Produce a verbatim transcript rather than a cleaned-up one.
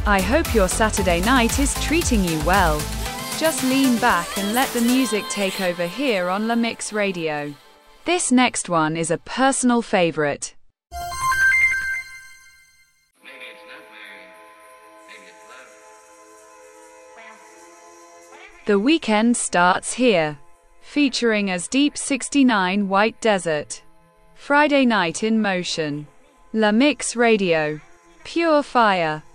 I hope your Saturday night is treating you well. Just lean back and let the music take over here on La Mix Radio. This next one is a personal favorite. Maybe it's not married. Maybe it's love. The Weekend starts here, featuring As Deep sixty-nine White Desert. Friday Night in Motion. La Mix Radio. Pure fire.